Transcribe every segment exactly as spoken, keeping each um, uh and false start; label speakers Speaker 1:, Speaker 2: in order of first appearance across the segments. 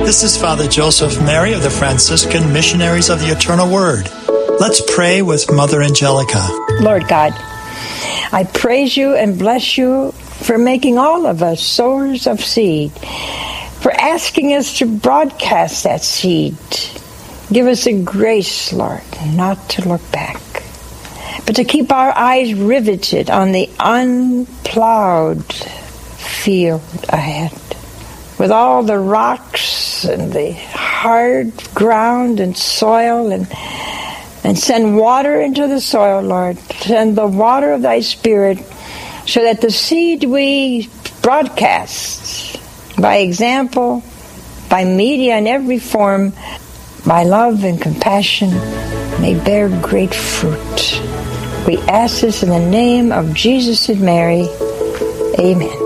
Speaker 1: This is Father Joseph Mary of the Franciscan Missionaries of the Eternal Word. Let's pray with Mother Angelica.
Speaker 2: Lord God, I praise you and bless you for making all of us sowers of seed, for asking us to broadcast that seed. Give us the grace, Lord, not to look back, but to keep our eyes riveted on the unplowed field ahead, with all the rocks and the hard ground and soil, and and send water into the soil, Lord. Send the water of thy Spirit, so that the seed we broadcast by example, by media in every form, by love and compassion, may bear great fruit. We ask this in the name of Jesus and Mary. Amen.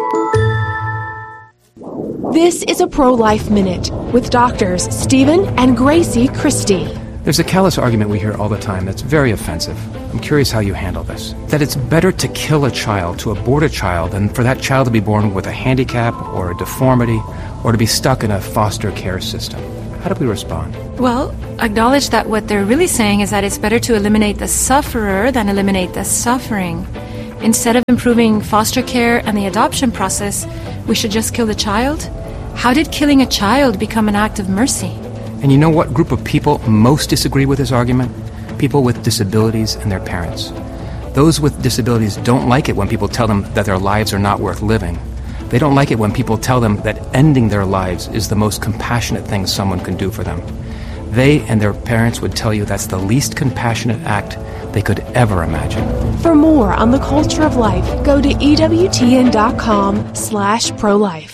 Speaker 3: This is a Pro-Life Minute with doctors Stephen and Gracie Christie.
Speaker 4: There's a callous argument we hear all the time that's very offensive. I'm curious how you handle this. That it's better to kill a child, to abort a child, than for that child to be born with a handicap or a deformity or to be stuck in a foster care system. How do we respond?
Speaker 5: Well, acknowledge that what they're really saying is that it's better to eliminate the sufferer than eliminate the suffering. Instead of improving foster care and the adoption process, we should just kill the child? How did killing a child become an act of mercy?
Speaker 4: And you know what group of people most disagree with this argument? People with disabilities and their parents. Those with disabilities don't like it when people tell them that their lives are not worth living. They don't like it when people tell them that ending their lives is the most compassionate thing someone can do for them. They and their parents would tell you that's the least compassionate act they could ever imagine.
Speaker 3: For more on the culture of life, go to ewtn.com slash pro-life.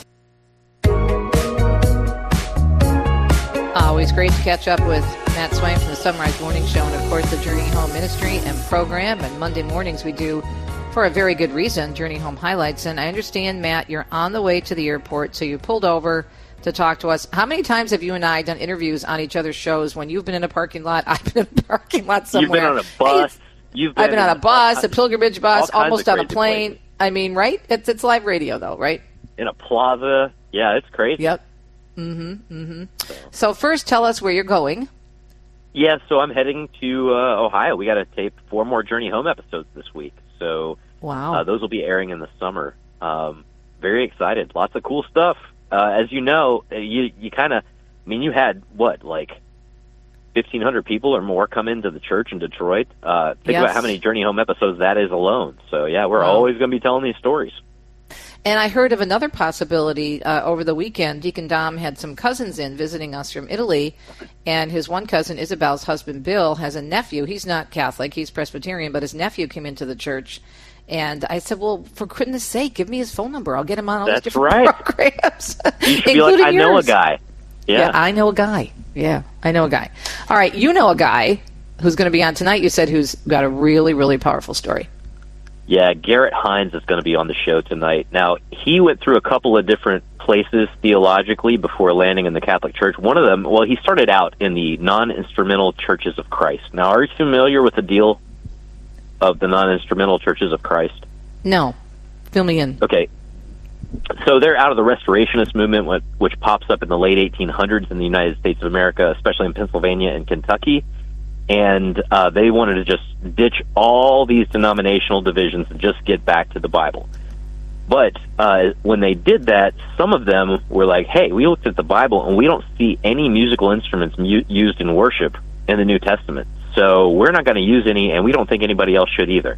Speaker 6: Always great to catch up with Matt Swain from the Sunrise Morning Show and, of course, the Journey Home Ministry and program. And Monday mornings we do, for a very good reason, Journey Home Highlights. And I understand, Matt, you're on the way to the airport, so you pulled over to talk to us. How many times have you and I done interviews on each other's shows when you've been in a parking lot, I've been in a parking lot somewhere?
Speaker 7: You've been on a bus.
Speaker 6: Hey,
Speaker 7: You've been
Speaker 6: I've been on a bus, a pilgrimage bus, almost on a
Speaker 7: crazy
Speaker 6: plane.
Speaker 7: places.
Speaker 6: I mean, right? It's it's live radio, though, right?
Speaker 7: In a plaza. Yeah, it's crazy.
Speaker 6: Yep. Mm-hmm, mm-hmm. So first, tell us where you're going.
Speaker 7: Yeah, so I'm heading to uh, Ohio. We got to tape four more Journey Home episodes this week. So
Speaker 6: wow,
Speaker 7: uh, those will be airing in the summer. Um, very excited. Lots of cool stuff. Uh, as you know, you you kind of, I mean, you had, what, like fifteen hundred people or more come into the church in Detroit. Uh, think
Speaker 6: yes.
Speaker 7: about how many Journey Home episodes that is alone. So, yeah, we're wow. always going to be telling these stories.
Speaker 6: And I heard of another possibility uh, over the weekend. Deacon Dom had some cousins in visiting us from Italy, and his one cousin, Isabel's husband, Bill, has a nephew. He's not Catholic, he's Presbyterian, but his nephew came into the church. And I said, well, for goodness sake, give me his phone number. I'll get him on all
Speaker 7: That's
Speaker 6: these different
Speaker 7: right.
Speaker 6: programs.
Speaker 7: You should be like, I know
Speaker 6: yours.
Speaker 7: a guy. Yeah.
Speaker 6: yeah, I know a guy. Yeah, I know a guy. All right, you know a guy who's going to be on tonight, you said, who's got a really, really powerful story.
Speaker 7: Yeah, Garrett Hines is going to be on the show tonight. Now, he went through a couple of different places theologically before landing in the Catholic Church. One of them, well, he started out in the non-instrumental Churches of Christ. Now, are you familiar with the deal of the non-instrumental Churches of Christ?
Speaker 6: No. Fill me in.
Speaker 7: Okay. So they're out of the Restorationist movement, which pops up in the late eighteen hundreds in the United States of America, especially in Pennsylvania and Kentucky. And uh, they wanted to just ditch all these denominational divisions and just get back to the Bible. But uh, when they did that, some of them were like, hey, we looked at the Bible and we don't see any musical instruments mu- used in worship in the New Testament. So we're not going to use any, and we don't think anybody else should either.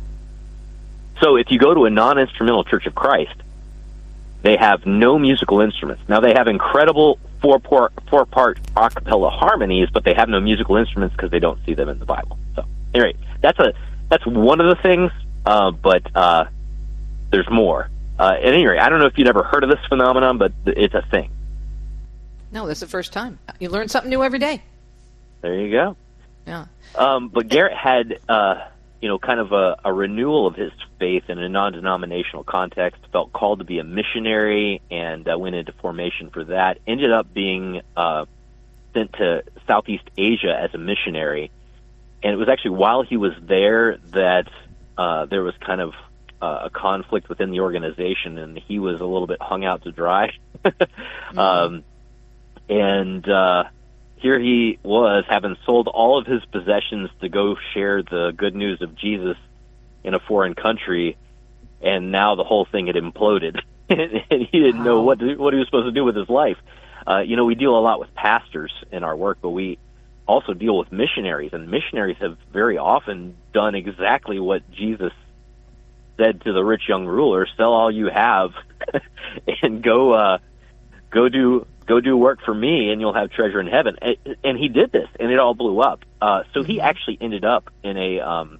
Speaker 7: So if you go to a non-instrumental Church of Christ, they have no musical instruments. Now, they have incredible four-part, four-part a cappella harmonies, but they have no musical instruments because they don't see them in the Bible. So, anyway, that's a that's one of the things, uh, but uh, there's more. Uh, at any rate, I don't know if you'd ever heard of this phenomenon, but it's a thing.
Speaker 6: No, this is the first time. You learn something new every day.
Speaker 7: There you go.
Speaker 6: Yeah.
Speaker 7: Um, but Garrett had, uh, you know, kind of a, a renewal of his faith in a non-denominational context, felt called to be a missionary, and uh, went into formation for that. Ended up being uh, sent to Southeast Asia as a missionary. And it was actually while he was there that uh, there was kind of uh, a conflict within the organization, and he was a little bit hung out to dry. mm-hmm. um, and uh, here he was, having sold all of his possessions to go share the good news of Jesus in a foreign country, and now the whole thing had imploded, and he didn't wow. know what to, what he was supposed to do with his life. Uh, you know, we deal a lot with pastors in our work, but we also deal with missionaries, and missionaries have very often done exactly what Jesus said to the rich young ruler: sell all you have and go uh, go do go do work for me, and you'll have treasure in heaven. And, and he did this, and it all blew up. Uh, so he actually ended up in a um,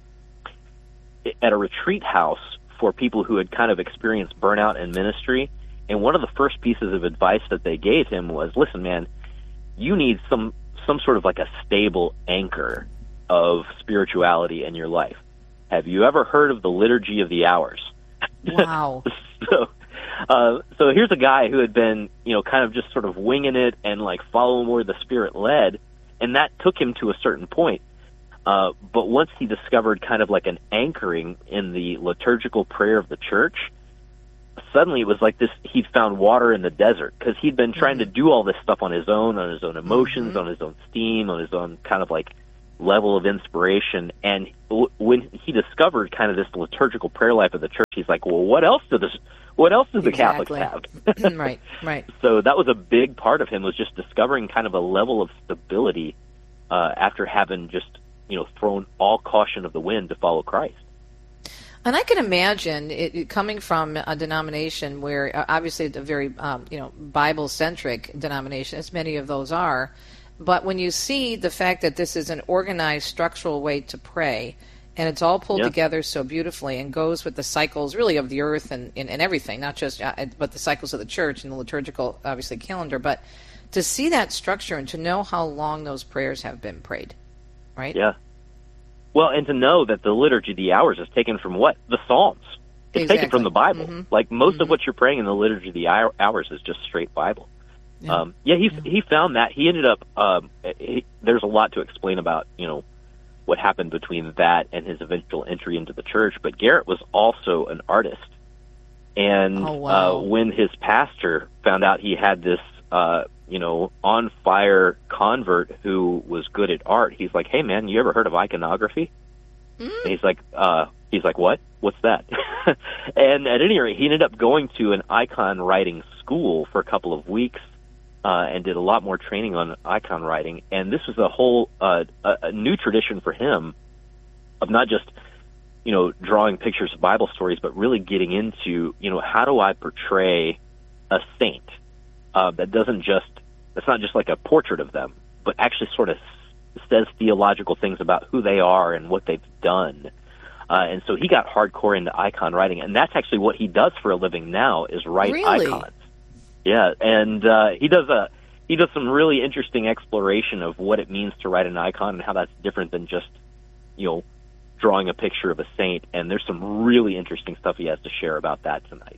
Speaker 7: at a retreat house for people who had kind of experienced burnout in ministry. And one of the first pieces of advice that they gave him was, listen, man, you need some some sort of like a stable anchor of spirituality in your life. Have you ever heard of the Liturgy of the Hours?
Speaker 6: Wow.
Speaker 7: so, uh, so here's a guy who had been, you know, kind of just sort of winging it and like following where the Spirit led, and that took him to a certain point. Uh, but once he discovered kind of like an anchoring in the liturgical prayer of the church, suddenly it was like this, he'd found water in the desert, because he'd been trying mm-hmm. to do all this stuff on his own, on his own emotions, mm-hmm. on his own steam, on his own kind of like level of inspiration. And w- when he discovered kind of this liturgical prayer life of the church, he's like, well, what else do this, what else do the
Speaker 6: exactly.
Speaker 7: Catholics have?
Speaker 6: Right, right.
Speaker 7: So that was a big part of him, was just discovering kind of a level of stability uh, after having just, you know, thrown all caution of the wind to follow Christ.
Speaker 6: And I can imagine it, it coming from a denomination where, uh, obviously, it's a very um, you know Bible-centric denomination, as many of those are. But when you see the fact that this is an organized, structural way to pray, and it's all pulled
Speaker 7: yeah.
Speaker 6: together so beautifully and goes with the cycles, really, of the earth and, and, and everything, not just uh, but the cycles of the church and the liturgical, obviously, calendar. But to see that structure and to know how long those prayers have been prayed, right?
Speaker 7: Yeah. Well, and to know that the Liturgy of the Hours is taken from what? The Psalms. It's
Speaker 6: exactly.
Speaker 7: taken from the Bible.
Speaker 6: Mm-hmm.
Speaker 7: Like most
Speaker 6: mm-hmm.
Speaker 7: of what you're praying in the Liturgy of the Hours is just straight Bible.
Speaker 6: Yeah,
Speaker 7: um, yeah he
Speaker 6: yeah.
Speaker 7: he found that. He ended up, um, he, there's a lot to explain about, you know, what happened between that and his eventual entry into the church. But Garrett was also an artist. And
Speaker 6: oh, wow.
Speaker 7: uh, when his pastor found out he had this, uh, you know, on fire convert who was good at art, he's like, hey man, you ever heard of iconography? Mm. And he's like, uh, he's like, what? What's that? And at any rate, he ended up going to an icon writing school for a couple of weeks, uh, and did a lot more training on icon writing. And this was a whole, uh, a, a new tradition for him of not just, you know, drawing pictures of Bible stories, but really getting into, you know, how do I portray a saint? Uh, that doesn't just, it's not just like a portrait of them, but actually sort of says theological things about who they are and what they've done. Uh, and so he got hardcore into icon writing, and that's actually what he does for a living now, is write
Speaker 6: really?
Speaker 7: icons. Yeah, and uh, he does a he does some really interesting exploration of what it means to write an icon and how that's different than just, you know, drawing a picture of a saint. And there's some really interesting stuff he has to share about that tonight.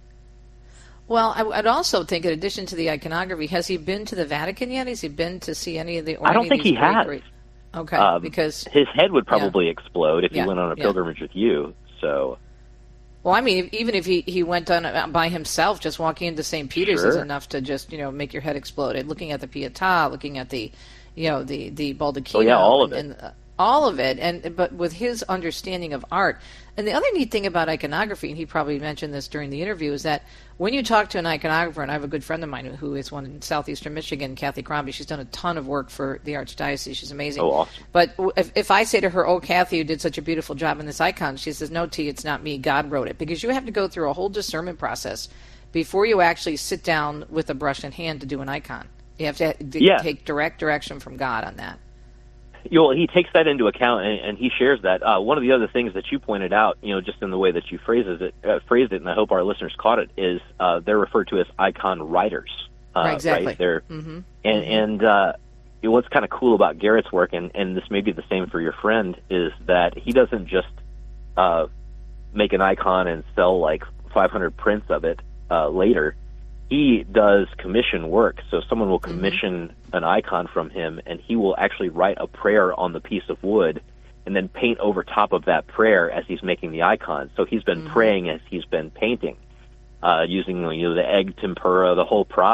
Speaker 6: Well, I'd also think, in addition to the iconography, has he been to the Vatican yet? Has he been to see any of the? Or
Speaker 7: I don't
Speaker 6: any
Speaker 7: think
Speaker 6: of these
Speaker 7: he
Speaker 6: great,
Speaker 7: has.
Speaker 6: Great, okay,
Speaker 7: um,
Speaker 6: because
Speaker 7: his head would probably
Speaker 6: yeah.
Speaker 7: explode if
Speaker 6: yeah.
Speaker 7: he went on a pilgrimage
Speaker 6: yeah.
Speaker 7: with you. So,
Speaker 6: well, I mean, even if he, he went on by himself, just walking into Saint Peter's
Speaker 7: sure.
Speaker 6: is enough to just, you know, make your head explode. Looking at the Pietà, looking at the, you know, the the Baldacchino,
Speaker 7: oh, yeah, all of it.
Speaker 6: and, and uh, all of it, and but with his understanding of art. And the other neat thing about iconography, and he probably mentioned this during the interview, is that when you talk to an iconographer, and I have a good friend of mine who is one in southeastern Michigan, Kathy Crombie, she's done a ton of work for the Archdiocese. She's amazing.
Speaker 7: Oh, awesome.
Speaker 6: But if, if I say to her, oh, Kathy, you did such a beautiful job in this icon, she says, no, T, it's not me. God wrote it. Because you have to go through a whole discernment process before you actually sit down with a brush in hand to do an icon. You have to d-
Speaker 7: yeah.
Speaker 6: take direct direction from God on that.
Speaker 7: You know, he takes that into account, and, and he shares that. Uh, one of the other things that you pointed out, you know, just in the way that you phrases it, uh, phrased it, and I hope our listeners caught it, is uh, they're referred to as icon writers. Uh,
Speaker 6: right, exactly.
Speaker 7: Right? They're,
Speaker 6: mm-hmm.
Speaker 7: And, and uh, you know, what's kind of cool about Garrett's work, and, and this may be the same for your friend, is that he doesn't just uh, make an icon and sell like five hundred prints of it uh, later. He does commission work, so someone will commission mm-hmm. an icon from him, and he will actually write a prayer on the piece of wood and then paint over top of that prayer as he's making the icon. So he's been mm-hmm. praying as he's been painting, uh, using, you know, the egg tempera, the whole process.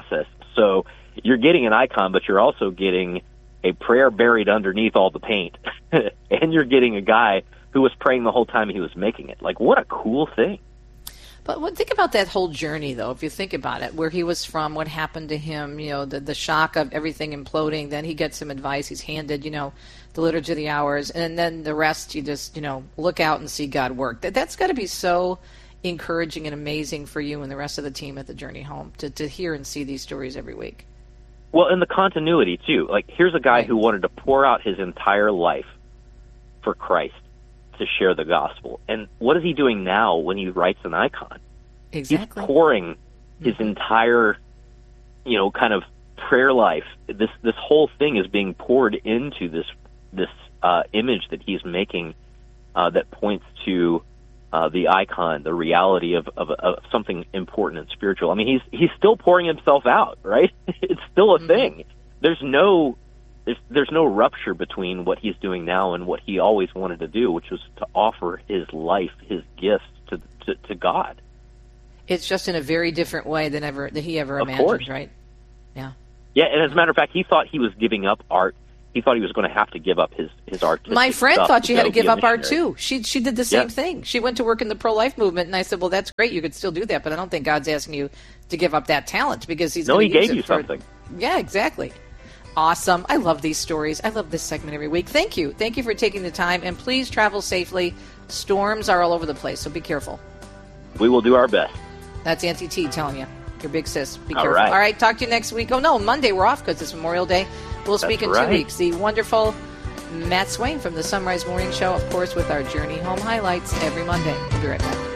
Speaker 7: So you're getting an icon, but you're also getting a prayer buried underneath all the paint. And you're getting a guy who was praying the whole time he was making it. Like, what a cool thing.
Speaker 6: But what, think about that whole journey, though, if you think about it, where he was from, what happened to him, you know, the, the shock of everything imploding. Then he gets some advice. He's handed, you know, the Liturgy of the Hours. And then the rest, you just, you know, look out and see God work. That, that's got to be so encouraging and amazing for you and the rest of the team at the Journey Home to, to hear and see these stories every week.
Speaker 7: Well, and the continuity, too. Like, here's a guy
Speaker 6: right.
Speaker 7: who wanted to pour out his entire life for Christ to share the gospel. And what is he doing now when he writes an icon?
Speaker 6: Exactly.
Speaker 7: He's pouring his entire, you know, kind of prayer life. This this whole thing is being poured into this this uh, image that he's making uh, that points to uh, the icon, the reality of, of, of something important and spiritual. I mean, he's he's still pouring himself out, right? It's still a mm-hmm. thing. There's no there's there's no rupture between what he's doing now and what he always wanted to do, which was to offer his life, his gifts to to, to God.
Speaker 6: It's just in a very different way than ever that he ever
Speaker 7: of
Speaker 6: imagined,
Speaker 7: course.
Speaker 6: right? Yeah.
Speaker 7: Yeah, and as a matter of fact, he thought he was giving up art. He thought he was going to have to give up his his art.
Speaker 6: My friend thought she had to give up art
Speaker 7: missionary.
Speaker 6: too. She she did the same
Speaker 7: yeah.
Speaker 6: thing. She went to work in the pro-life movement, and I said, "Well, that's great. You could still do that, but I don't think God's asking you to give up that talent because He's
Speaker 7: no,
Speaker 6: going
Speaker 7: He
Speaker 6: to use
Speaker 7: gave
Speaker 6: it
Speaker 7: you
Speaker 6: for,
Speaker 7: something."
Speaker 6: Yeah, exactly. Awesome. I love these stories. I love this segment every week. Thank you. Thank you for taking the time, and please travel safely. Storms are all over the place, so be careful.
Speaker 7: We will do our best.
Speaker 6: That's Auntie T telling you. Your big sis. Be
Speaker 7: all
Speaker 6: careful.
Speaker 7: Right.
Speaker 6: All right, talk to you next week. Oh, no, Monday we're off because it's Memorial Day. We'll speak
Speaker 7: That's
Speaker 6: in
Speaker 7: right.
Speaker 6: two weeks. The wonderful Matt Swain from the Sunrise Morning Show, of course, with our Journey Home highlights every Monday. We'll be right back.